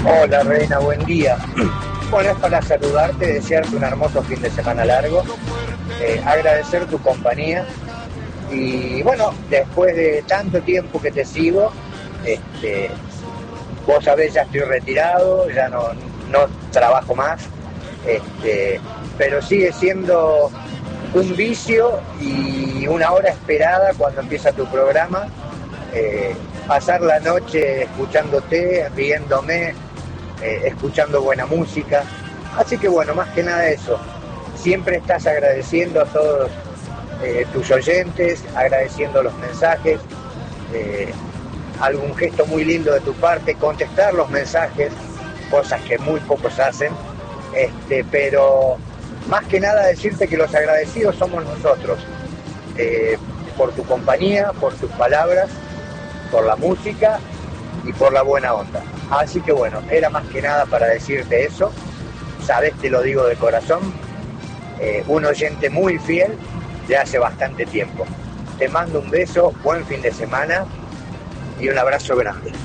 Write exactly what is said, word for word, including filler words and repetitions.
Hola Reina, buen día. Bueno, es para saludarte, desearte un hermoso fin de semana largo, eh, agradecer tu compañía y bueno, después de tanto tiempo que te sigo, este, vos sabés, ya estoy retirado, ya no, no trabajo más, este, pero sigue siendo un vicio y una hora esperada cuando empieza tu programa, eh, pasar la noche escuchándote, riéndome, eh, escuchando buena música. Así que bueno, más que nada eso, siempre estás agradeciendo a todos eh, tus oyentes, agradeciendo los mensajes, eh, algún gesto muy lindo de tu parte, contestar los mensajes, cosas que muy pocos hacen, este, pero más que nada decirte que los agradecidos somos nosotros, eh, por tu compañía, por tus palabras, por la música y por la buena onda. Así que bueno, era más que nada para decirte eso. Sabes, te lo digo de corazón, eh, un oyente muy fiel de hace bastante tiempo. Te mando un beso, buen fin de semana y un abrazo grande.